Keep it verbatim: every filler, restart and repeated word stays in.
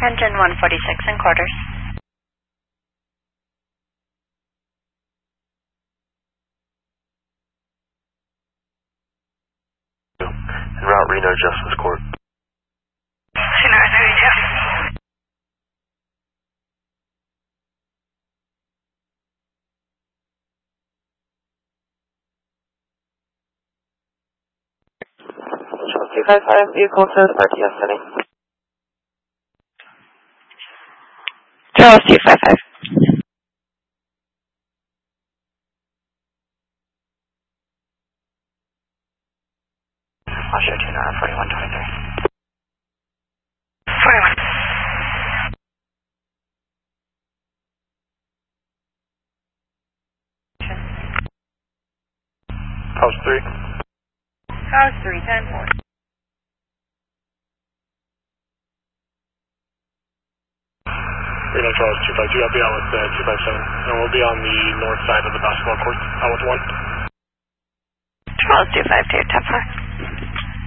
Engine one forty-six in quarters. En route Reno Justice Court. Scenario thirty-two. two five five, vehicle to R T S setting. Charles two five five. Osher two nine forty-one twenty-three. forty-one. House three. House three, ten four. Reno Charles two five two, I'll be out with uh, two five seven, and we'll be on the north side of the basketball court, out with one. Charles two five two, ten four.